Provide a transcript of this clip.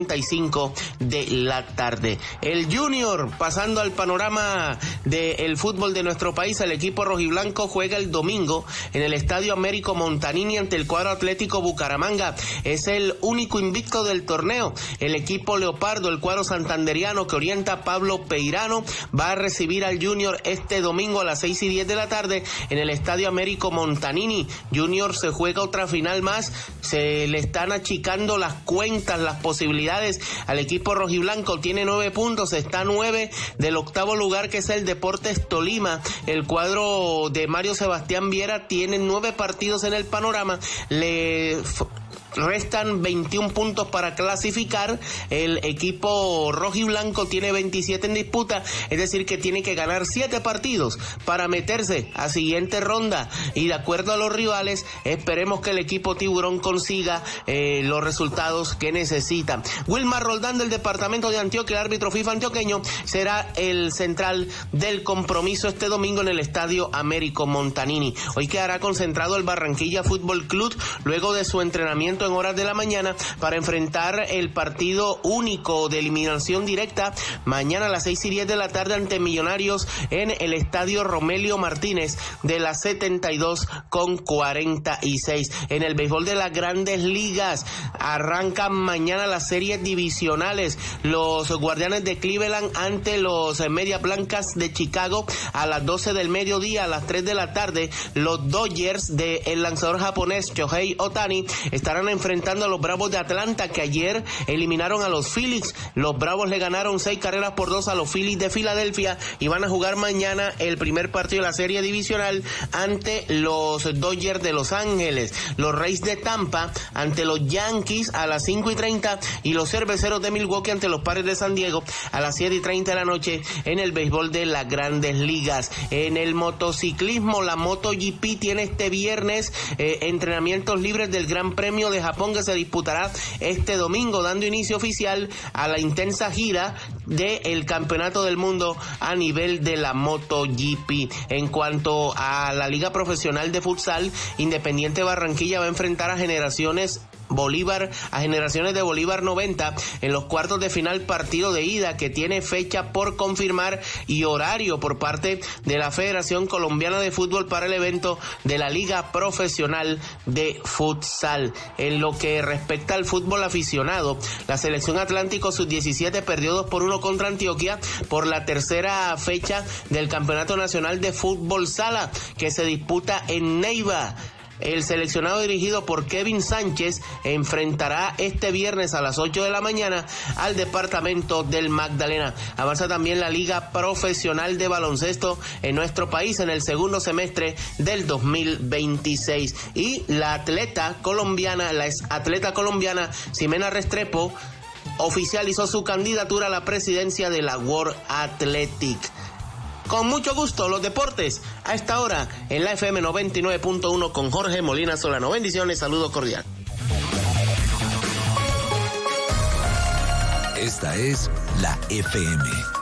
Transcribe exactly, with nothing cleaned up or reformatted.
y cinco de la tarde. El Junior, pasando al panorama del fútbol de nuestro país, el equipo rojiblanco juega el domingo en el Estadio Américo Montanini ante el cuadro Atlético Bucaramanga. Es el único invicto del torneo. El equipo leopardo, el cuadro santanderiano que orienta Pablo Peirano, va a recibir al Junior este domingo a las seis y diez de la tarde en el Estadio Américo Montanini. Junior se juega otra final más, se le están achicando las cuentas, las posibilidades al equipo rojiblanco. Tiene nueve puntos, está nueve del octavo lugar, que es el Deportes Tolima. El cuadro de Mario Sebastián Viera tiene nueve partidos en el panorama, le restan veintiún puntos para clasificar. El equipo rojiblanco tiene veintisiete en disputa, es decir que tiene que ganar siete partidos para meterse a siguiente ronda, y de acuerdo a los rivales esperemos que el equipo tiburón consiga eh, los resultados que necesita. Wilmar Roldán, del departamento de Antioquia, el árbitro FIFA antioqueño, será el central del compromiso este domingo en el Estadio Américo Montanini. Hoy quedará concentrado el Barranquilla Fútbol Club luego de su entrenamiento en horas de la mañana para enfrentar el partido único de eliminación directa mañana a las seis y diez de la tarde ante Millonarios en el Estadio Romelio Martínez de la setenta y dos con cuarenta y seis. En el béisbol de las Grandes Ligas arrancan mañana las series divisionales. Los Guardianes de Cleveland ante los Medias Blancas de Chicago a las doce del mediodía. A las tres de la tarde los Dodgers del lanzador japonés Shohei Ohtani estarán enfrentando a los Bravos de Atlanta, que ayer eliminaron a los Phillies. Los Bravos le ganaron seis carreras por dos a los Phillies de Filadelfia y van a jugar mañana el primer partido de la serie divisional ante los Dodgers de Los Ángeles. Los Rays de Tampa ante los Yankees a las cinco y treinta y los Cerveceros de Milwaukee ante los Padres de San Diego a las siete y treinta de la noche en el béisbol de las Grandes Ligas. En el motociclismo, la MotoGP tiene este viernes eh, entrenamientos libres del Gran Premio de Japón, que se disputará este domingo, dando inicio oficial a la intensa gira del Campeonato del Mundo a nivel de la MotoGP. En cuanto a la Liga Profesional de Futsal, Independiente Barranquilla va a enfrentar a Generaciones Bolívar, a Generaciones de Bolívar noventa en los cuartos de final, partido de ida que tiene fecha por confirmar y horario por parte de la Federación Colombiana de Fútbol para el evento de la Liga Profesional de Futsal. En lo que respecta al fútbol aficionado, la selección Atlántico sub diecisiete perdió dos por uno contra Antioquia por la tercera fecha del Campeonato Nacional de Fútbol Sala, que se disputa en Neiva. El seleccionado, dirigido por Kevin Sánchez, enfrentará este viernes a las ocho de la mañana al departamento del Magdalena. Avanza también la Liga Profesional de Baloncesto en nuestro país en el segundo semestre del dos mil veintiséis. Y la atleta colombiana, la ex atleta colombiana Ximena Restrepo, oficializó su candidatura a la presidencia de la World Athletic. Con mucho gusto, los deportes a esta hora en la F M noventa y nueve punto uno con Jorge Molina Solano. Bendiciones, saludo cordial. Esta es la F M.